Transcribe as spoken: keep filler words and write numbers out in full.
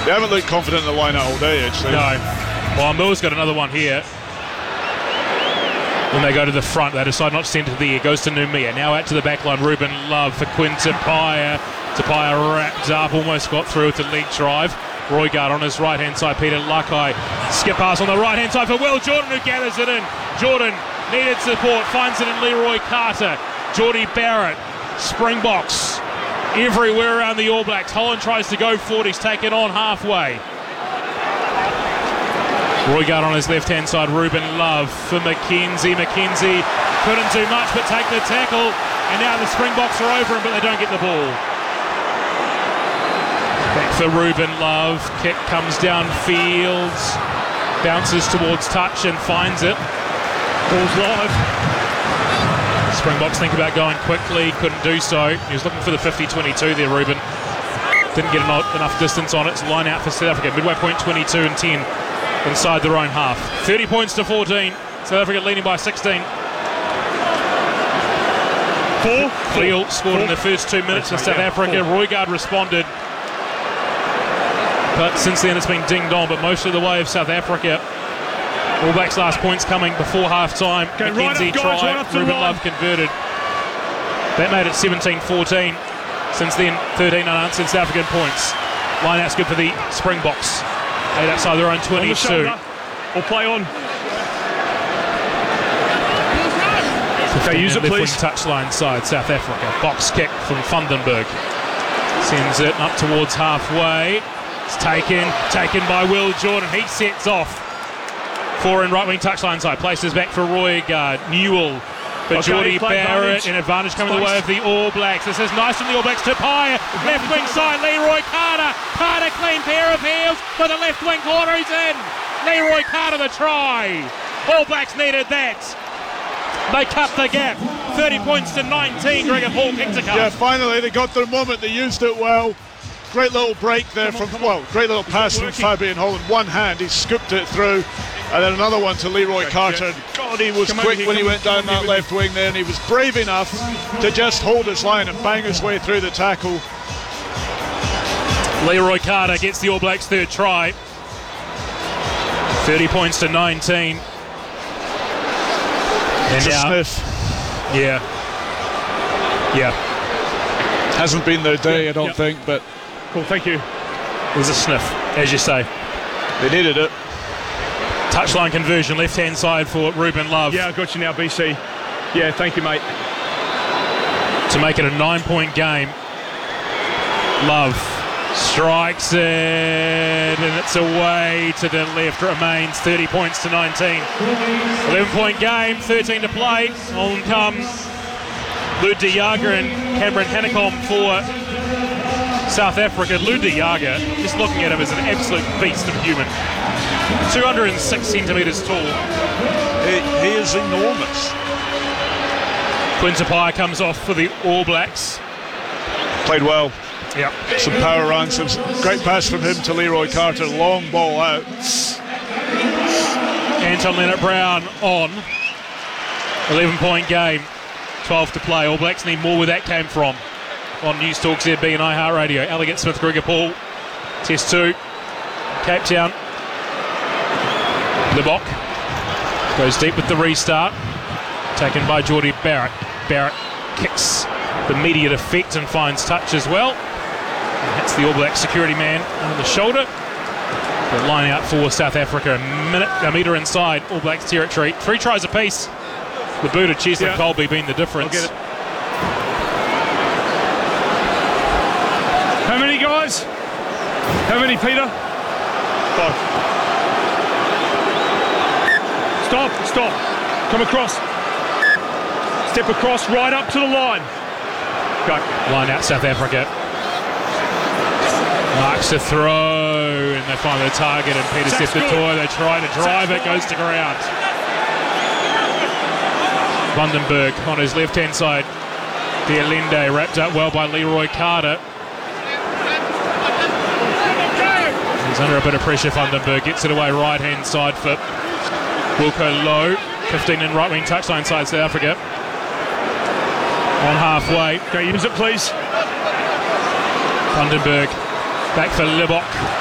They haven't looked confident in the line out all day, actually. No. Well, Mill's got another one here. When they go to the front, they decide not to send it to the air. Goes to Numia. Now out to the back line. Ruben Love for Quinn Tapia. Tapia wrapped up, almost got through with the leg drive. Roigard on his right-hand side. Peter Lakai. Skip pass on the right-hand side for Will Jordan, who gathers it in. Jordan needed support. Finds it in Leroy Carter. Geordie Barrett. Springboks everywhere around the All Blacks. Holland tries to go forward. He's taken on halfway. Roigard on his left-hand side. Ruben Love for McKenzie. McKenzie couldn't do much but take the tackle. And now the Springboks are over him, but they don't get the ball. Back for Ruben Love. Kick comes downfield. Bounces towards touch and finds it. Ball's live. Springboks think about going quickly. Couldn't do so. He was looking for the fifty twenty-two there, Ruben. Didn't get enough distance on it. It's line out for South Africa. Midway point twenty-two and ten. Inside their own half. thirty points to fourteen. South Africa leading by sixteen. Four. Cleo scored Four. in the first two minutes for South yeah. Africa. Four. Roigard responded. But since then it's been dinged on, but mostly the way of South Africa. All Blacks' last points coming before half-time. Okay, McKenzie right up, guys, tried, right Ruben Love converted. That made it seventeen fourteen. Since then, thirteen unanswered South African points. Line-out's good for the Springboks. Eight outside their own twenty-two. Or play on. Okay, use it, please. Touchline side, South Africa. Box kick from Vandenberg. Sends it up towards halfway. It's taken, taken by Will Jordan. He sets off. Four in right wing touchline side. Places back for Roigard. Newell. But okay, Geordie Barrett in advantage coming the way of the All Blacks. This is nice from the All Blacks. Tapia, left wing side, Leroy Carter. Carter, clean pair of heels for the left wing corner. He's in. Leroy Carter the try. All Blacks needed that. They cut the gap. thirty points to nineteen. Gregor Paul kicks a cup. Yeah, finally they got their moment. They used it well. Great little break there from, well, great little pass from Fabian Holland. One hand, he scooped it through. And then another one to Leroy Carter. God, he was quick when he went down that left wing there, and he was brave enough to just hold his line and bang his way through the tackle. Leroy Carter gets the All Blacks' third try. thirty points to nineteen. It's and a now, sniff. Yeah. Yeah. Hasn't been their day, yeah, I don't yeah. think, but... Cool, thank you. It was a sniff, as you say. They needed it. Touchline conversion, left-hand side for Ruben Love. Yeah, I got you now, B C. Yeah, thank you, mate. To make it a nine-point game. Love strikes it, and it's away to the left. Remains thirty points to nineteen. eleven-point game, thirteen to play. On come Lud de Jager and Cameron Hanekom for South Africa. Lud de Jager, just looking at him, as an absolute beast of a human. two hundred six centimetres tall. He, he is enormous. Quinn Tapia comes off for the All Blacks. Played well. Yep. Some power runs, some great pass from him to Leroy Carter. Long ball out. Anton Leonard-Brown on. eleven-point game. twelve to play. All Blacks need more where that came from. On News Talk Z B and iHeartRadio. Elliot Smith, Gregor Paul. Test two. Cape Town. Libok goes deep with the restart. Taken by Geordie Barrett. Barrett kicks the immediate effect and finds touch as well. And hits the All Black security man on the shoulder. The line out for South Africa. A minute, a metre inside All Blacks territory. Three tries apiece. The boot of Chesley yeah. Colby being the difference. I'll get it. How many guys? How many, Peter? Five. Stop, stop. Come across. Step across, right up to the line. Go. Line out South Africa. Marks to throw, and they find the target, and Peter steps the toy. They try to drive it, goes to ground. Vandenberg on his left-hand side. Dialende wrapped up well by Leroy Carter. He's under a bit of pressure, Vandenberg. Gets it away right-hand side for Wilco Low. fifteen in right-wing touchline side, South Africa. On halfway. Okay, use it, please. Vandenberg back for Libok.